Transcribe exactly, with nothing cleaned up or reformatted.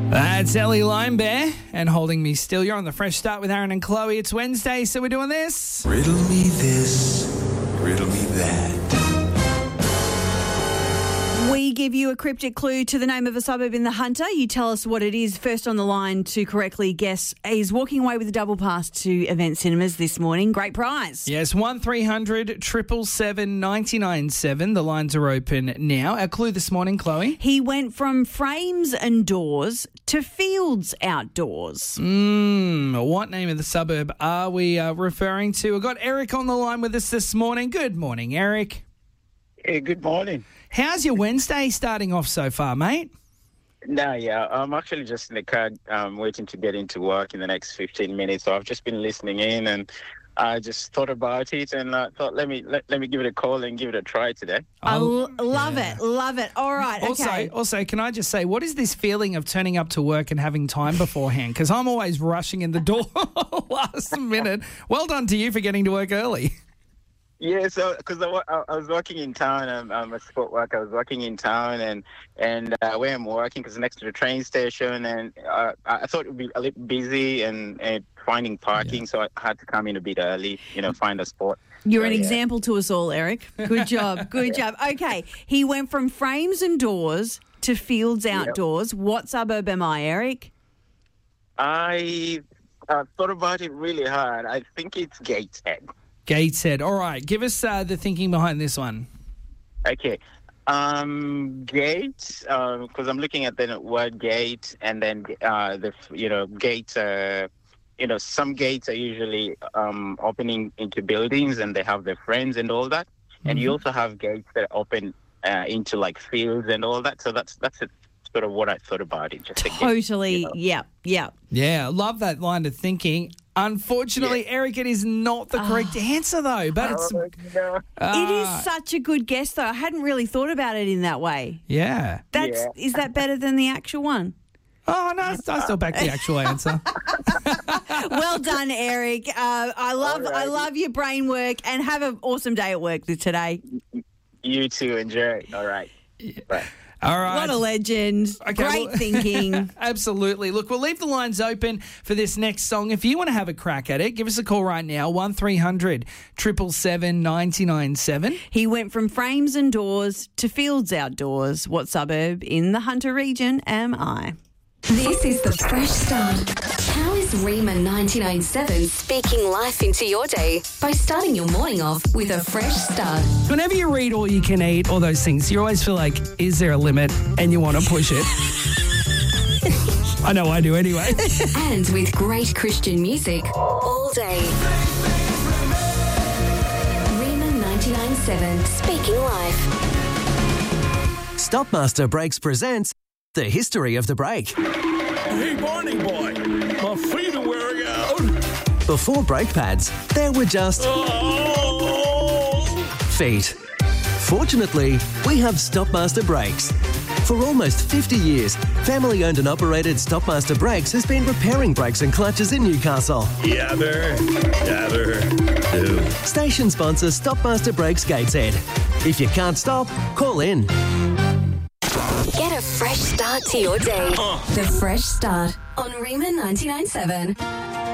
That's Ellie Limebear and Holding Me Still. You're on the Fresh Start with Aaron and Chloe. It's Wednesday, so we're doing this. Riddle me this, riddle me that. We give you a cryptic clue to the name of a suburb in the Hunter. You tell us what it is. First on the line to correctly guess is walking away with a double pass to Event Cinemas this morning. Great prize. Yes, one three hundred seven seven seven nine nine seven. The lines are open now. Our clue this morning, Chloe. He went from frames and doors to fields outdoors. Mm, what name of the suburb are we uh, referring to? We've got Eric on the line with us this morning. Good morning, Eric. Yeah, good morning. How's your Wednesday starting off so far, mate? No, yeah, I'm actually just in the car um, waiting to get into work in the next fifteen minutes. So I've just been listening in and I just thought about it and I uh, thought, let me let, let me give it a call and give it a try today. I l- love yeah. it, love it. All right, also, okay. Also, can I just say, what is this feeling of turning up to work and having time beforehand? Because I'm always rushing in the door last minute. Well done to you for getting to work early. Yeah, so because I, I, I was working in town, I'm, I'm a sport worker. I was working in town, and and uh, where I'm working, because next to the train station, and uh, I thought it would be a little busy and, and finding parking, yeah. so I had to come in a bit early, you know, find a spot. You're so, an yeah. example to us all, Eric. Good job, good job. Okay, he went from frames and doors to fields outdoors. Yep. What suburb am I, Eric? I uh, thought about it really hard. I think it's Gateshead. Gateshead. All right. Give us uh, the thinking behind this one. Okay. Um, gate, because um, I'm looking at the word gate, and then uh, the you know gates. Uh, you know, some gates are usually um, opening into buildings, and they have their friends and all that. Mm-hmm. And you also have gates that open uh, into like fields and all that. So that's that's a, sort of what I thought about it. Just totally. Again, you know. Yeah. Yeah. Yeah. I love that line of thinking. Unfortunately, yeah. Eric, it is not the correct oh. answer, though. But it's oh, no. uh, it is such a good guess, though. I hadn't really thought about it in that way. Yeah, that's yeah. Is that better than the actual one? Oh no, I still back the actual answer. Well done, Eric. Uh, I love I love your brain work, and have an awesome day at work today. You too. Enjoy. All right. Yeah. Bye. All right. What a legend. Okay, Great well, thinking. Absolutely. Look, we'll leave the lines open for this next song. If you want to have a crack at it, give us a call right now, one three hundred seven seven seven nine nine seven. He went from frames and doors to fields outdoors. What suburb in the Hunter region am I? This is the Fresh Start. How is Rima ninety-nine point seven speaking life into your day by starting your morning off with a fresh start? Whenever you read All You Can Eat, all those things, you always feel like, is there a limit? And you want to push it. I know I do anyway. And with great Christian music all day. Rima ninety-nine point seven speaking life. Stopmaster Brakes presents The History of the Brake. Hey, Barney boy, my feet are wearing out. Before brake pads, there were just Oh. feet. Fortunately, we have Stopmaster Brakes. For almost fifty years, family-owned and operated Stopmaster Brakes has been repairing brakes and clutches in Newcastle. Yabber, yabber, do. Station sponsor Stopmaster Brakes Gateshead. If you can't stop, call in. Get a fresh start to your day. The Fresh Start on Rima ninety-nine point seven.